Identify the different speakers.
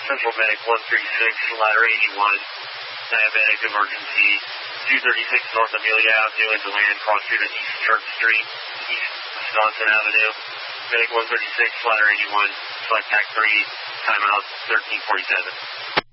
Speaker 1: Central Medic 136, ladder 81, diabetic emergency, 236 North Amelia Avenue into land, cross street at East Church Street, East Wisconsin Avenue. Medic 136, ladder 81, select TAC 3, timeout 1347.